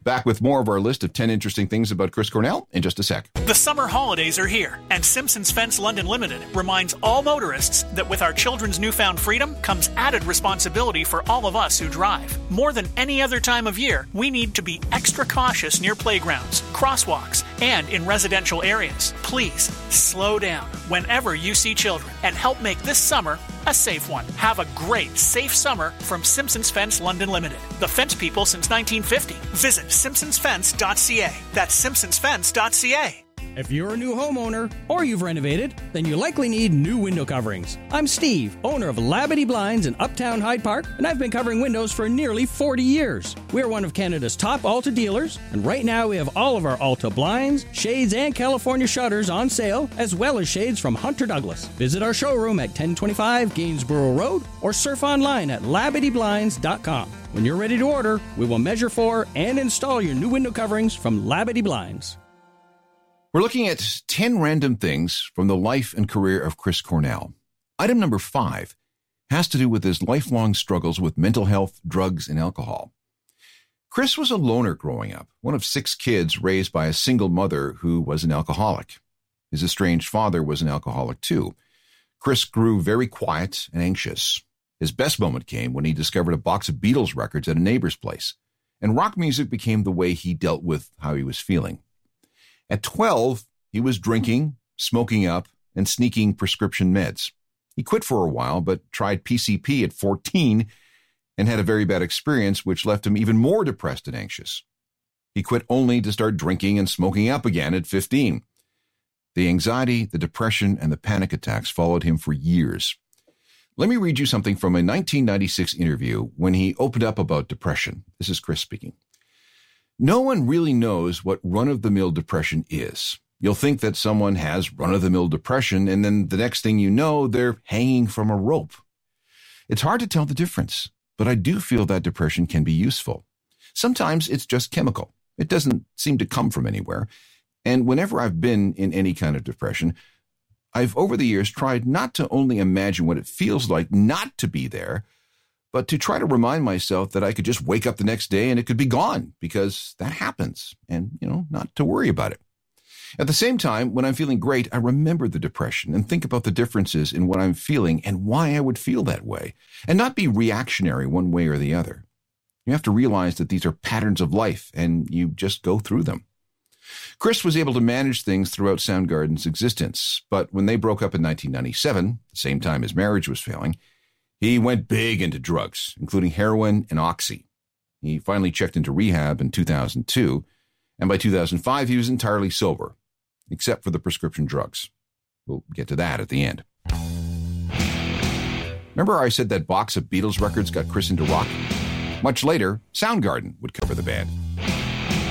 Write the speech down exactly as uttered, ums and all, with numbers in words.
Back with more of our list of ten interesting things about Chris Cornell in just a sec. The summer holidays are here, and Simpsons Fence London Limited reminds all motorists that with our children's newfound freedom comes added responsibility for all of us who drive. More than any other time of year, we need to be extra cautious near playgrounds, crosswalks, and in residential areas. Please slow down whenever you see children and help make this summer a safe one. Have a great, safe summer from Simpsons Fence London Limited. The fence people since nineteen fifty. Visit simpsons fence dot c a. That's simpsons fence dot c a. If you're a new homeowner or you've renovated, then you likely need new window coverings. I'm Steve, owner of Labadee Blinds in Uptown Hyde Park, and I've been covering windows for nearly forty years. We're one of Canada's top Alta dealers, and right now we have all of our Alta blinds, shades, and California shutters on sale, as well as shades from Hunter Douglas. Visit our showroom at ten twenty-five Gainsborough Road or surf online at labadee blinds dot com. When you're ready to order, we will measure for and install your new window coverings from Labadee Blinds. We're looking at ten random things from the life and career of Chris Cornell. Item number five has to do with his lifelong struggles with mental health, drugs, and alcohol. Chris was a loner growing up, one of six kids raised by a single mother who was an alcoholic. His estranged father was an alcoholic too. Chris grew very quiet and anxious. His best moment came when he discovered a box of Beatles records at a neighbor's place, and rock music became the way he dealt with how he was feeling. At twelve, he was drinking, smoking up, and sneaking prescription meds. He quit for a while, but tried P C P at fourteen and had a very bad experience, which left him even more depressed and anxious. He quit only to start drinking and smoking up again at fifteen. The anxiety, the depression, and the panic attacks followed him for years. Let me read you something from a nineteen ninety-six interview when he opened up about depression. This is Chris speaking. No one really knows what run-of-the-mill depression is. You'll think that someone has run-of-the-mill depression, and then the next thing you know, they're hanging from a rope. It's hard to tell the difference, but I do feel that depression can be useful. Sometimes it's just chemical. It doesn't seem to come from anywhere. And whenever I've been in any kind of depression, I've over the years tried not to only imagine what it feels like not to be there, but to try to remind myself that I could just wake up the next day and it could be gone, because that happens, and, you know, not to worry about it. At the same time, when I'm feeling great, I remember the depression and think about the differences in what I'm feeling and why I would feel that way, and not be reactionary one way or the other. You have to realize that these are patterns of life, and you just go through them. Chris was able to manage things throughout Soundgarden's existence, but when they broke up in nineteen ninety-seven, the same time his marriage was failing, he went big into drugs, including heroin and oxy. He finally checked into rehab in two thousand two, and by two thousand five, he was entirely sober, except for the prescription drugs. We'll get to that at the end. Remember I said that box of Beatles records got Chris into rock? Much later, Soundgarden would cover the band.